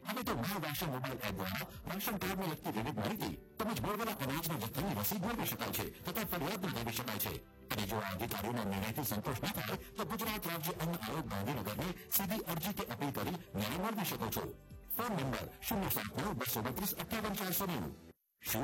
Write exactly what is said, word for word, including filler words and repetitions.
હવે તો my ration mobile app દ્વારા રાશન કાર્ડને લગતી વિવિધ માહિતી તેમજ મેળવેલા અનાજના જથ્થાની રસીદ મેળવી શકાય છે તથા ફરિયાદ નોંધાવી શકાય છે. અને જો આ અધિકારીઓના નિર્ણયથી સંતોષ ન થાય તો ગુજરાત રાજ્ય અન્ન આયોગ ગાંધીનગરને સીધી અરજી કે અપીલ કરી ન્યાય મેળવી શકો છો. ફોન નંબર શૂન્ય સાત નવ બસો બત્રીસ અઠ્ઠાવન ચારસો નેવું.